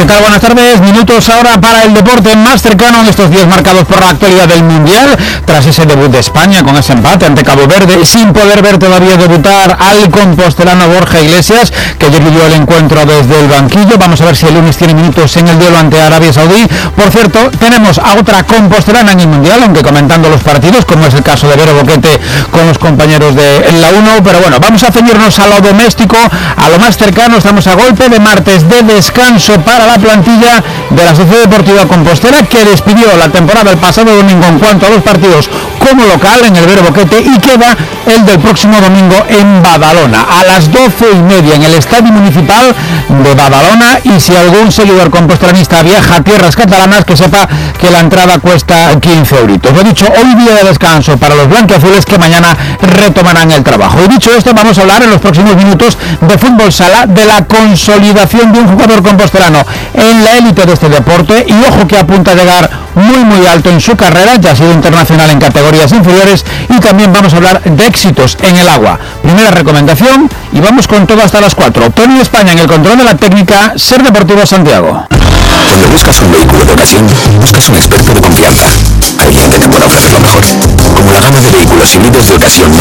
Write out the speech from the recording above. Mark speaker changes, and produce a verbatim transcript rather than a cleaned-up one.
Speaker 1: ¿Qué tal? Buenas tardes. Minutos ahora para el deporte más cercano en estos días marcados por la actualidad del Mundial. Tras ese debut de España con ese empate ante Cabo Verde, sin poder ver todavía debutar al compostelano Borja Iglesias, que ayer vivió el encuentro desde el banquillo. Vamos a ver si el lunes tiene minutos en el duelo ante Arabia Saudí. Por cierto, tenemos a otra compostelana en el Mundial, aunque comentando los partidos, como es el caso de Vero Boquete con los compañeros de la uno. Pero bueno, vamos a ceñirnos a lo doméstico, a lo más cercano. Estamos a golpe de martes de descanso para la plantilla de la Sociedad Deportiva Compostela, que despidió la temporada el pasado domingo en cuanto a los partidos como local en el Vero Boquete, y queda el del próximo domingo en Badalona a las doce y media en el Estadio Municipal de Badalona. Y si algún seguidor compostelanista viaja a tierras catalanas, que sepa que la entrada cuesta quince euritos. Lo dicho, hoy día de descanso para los blanquiazules, que mañana retomarán el trabajo. Y dicho esto, vamos a hablar en los próximos minutos de fútbol sala, de la consolidación de un jugador compostelano en la élite de este deporte, y ojo que apunta a llegar muy muy alto en su carrera. Ya ha sido internacional en categorías inferiores, y también vamos a hablar de éxitos en el agua. Primera recomendación, y vamos con todo hasta las cuatro. Tony España en el control de la técnica, Ser Deportivo Santiago.
Speaker 2: Cuando buscas un vehículo de ocasión, buscas un experto de confianza, alguien que te pueda ofrecer lo mejor. Como la gama de vehículos híbridos de ocasión